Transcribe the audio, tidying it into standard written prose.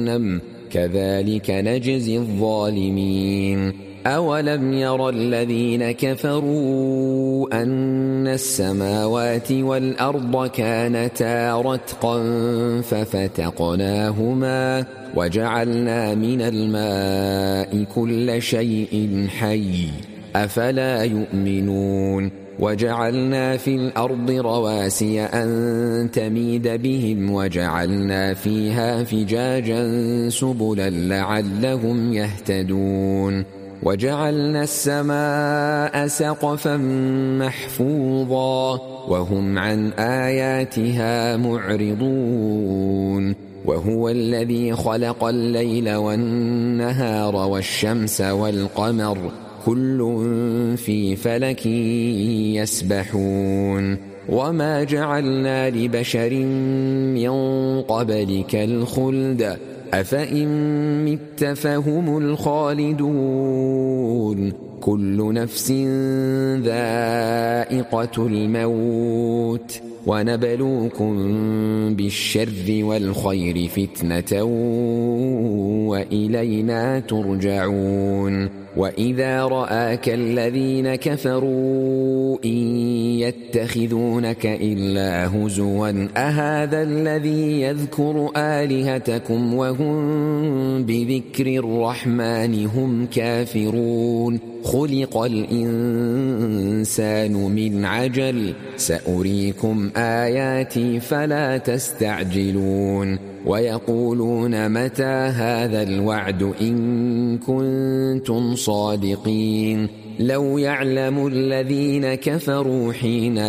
كذلك نجزي الظالمين. أولم ير الذين كفروا أن السماوات والأرض كانتا رتقا ففتقناهما وجعلنا من الماء كل شيء حي أفلا يؤمنون. وجعلنا في الأرض رواسي أن تميد بهم وجعلنا فيها فجاجا سبلا لعلهم يهتدون. وجعلنا السماء سقفا محفوظا وهم عن آياتها معرضون. وهو الذي خلق الليل والنهار والشمس والقمر كل في فلك يسبحون. وما جعلنا لبشر من قبلك الخلد أفإن مت فهم الخالدون. كل نفس ذائقة الموت ونبلوكم بالشر والخير فتنة وإلينا ترجعون. وإذا رآك الذين كفروا إن يتخذونك إلا هزوا أهذا الذي يذكر آلهتكم وهم بذكر الرحمن هم كافرون. خلق الإنسان من عجل سأريكم آياتي فلا تستعجلون. ويقولون متى هذا الوعد إن كنتم صادقين. لو يعلم الذين كفروا حين